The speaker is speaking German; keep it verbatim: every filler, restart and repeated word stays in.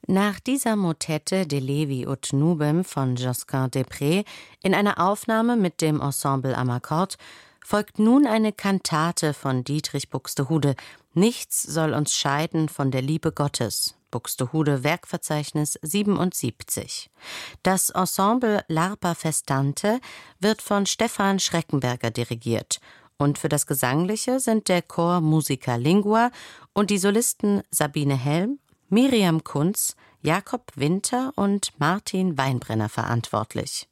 Nach dieser Motette de Levi ut Nubem von Josquin des Prez in einer Aufnahme mit dem Ensemble Amarcord folgt nun eine Kantate von Dietrich Buxtehude. Nichts soll uns scheiden von der Liebe Gottes. Buxtehude, Werkverzeichnis siebenundsiebzig. Das Ensemble L'Arpa Festante wird von Stefan Schreckenberger dirigiert. Und für das Gesangliche sind der Chor Musica Lingua und die Solisten Sabine Helm, Miriam Kunz, Jakob Winter und Martin Weinbrenner verantwortlich.